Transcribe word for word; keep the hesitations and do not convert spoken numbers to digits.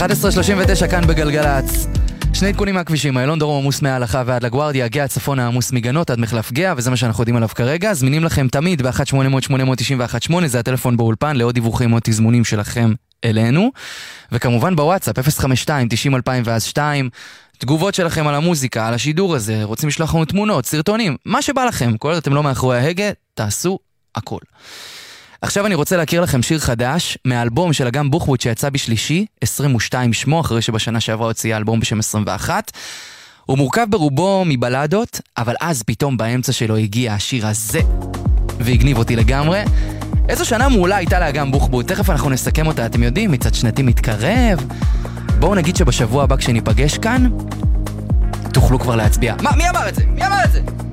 אחת עשרה שלושים ותשע כאן בגלגלץ. שני עדכונים מהכבישים, איילון דרום עמוס מההלכה ועד לגוארדיה, גאה צפון העמוס מגנות עד מחלף גאה, וזה מה שאנחנו יודעים עליו כרגע. זמינים לכם תמיד ב-אחת שמונה אפס אפס שמונה תשע אחת שמונה, זה הטלפון באולפן לעוד דיווחים או תזמונים שלכם אלינו. וכמובן בוואטסאפ אפס חמש שתיים תשעים אלפיים ואז שתיים. תגובות שלכם על המוזיקה, על השידור הזה, רוצים לשלוח לנו תמונות, סרטונים, מה שבא לכם. כל עוד אתם לא מאחורי ההגה, תעשו הכל. עכשיו אני רוצה להכיר לכם שיר חדש מהאלבום של אגם בוחבוט שיצא בשלישי, עשרים ושתיים שמו, אחרי שבשנה שעברה הוציאה אלבום בשם עשרים ואחת. הוא מורכב ברובו מבלדות, אבל אז פתאום באמצע שלו הגיע השיר הזה, והגניב אותי לגמרי. איזו שנה מעולה הייתה לאגם בוחבוט, תכף אנחנו נסכם אותה, אתם יודעים, מצד שנתי מתקרב. בואו נגיד שבשבוע הבא כשניפגש כאן, תוכלו כבר להצביע. מה? מי אמר את זה? מי אמר את זה?